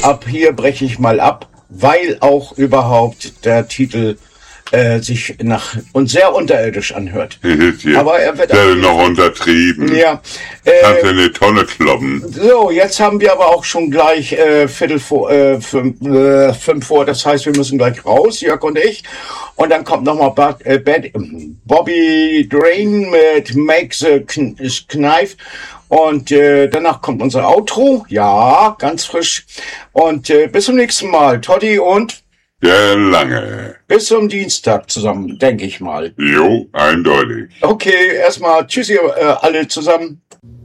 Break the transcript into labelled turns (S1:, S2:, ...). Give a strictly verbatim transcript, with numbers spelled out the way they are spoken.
S1: ab hier breche ich mal ab, weil auch überhaupt der Titel äh, sich nach und sehr unterirdisch anhört.
S2: Ja.
S1: Aber er wird
S2: auch noch untertrieben.
S1: Ja.
S2: Äh, Kannst du eine Tonne kloppen.
S1: So, jetzt haben wir aber auch schon gleich äh, Viertel vor, äh, fünf, äh, fünf vor. Das heißt, wir müssen gleich raus, Jörg und ich. Und dann kommt nochmal äh, Bobby Drain mit Make the Knife. Und äh, danach kommt unser Outro. Ja, ganz frisch. Und äh, bis zum nächsten Mal. Toddy und
S2: der Lange.
S1: Bis zum Dienstag zusammen, denke ich mal.
S2: Jo, eindeutig.
S1: Okay, erstmal tschüssi äh, alle zusammen.